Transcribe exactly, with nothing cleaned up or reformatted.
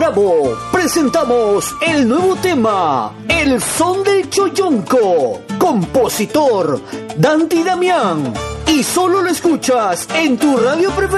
Bravo, presentamos el nuevo tema, El Son del Choyonco, compositor Dandy Damián, y solo lo escuchas en tu radio preferida.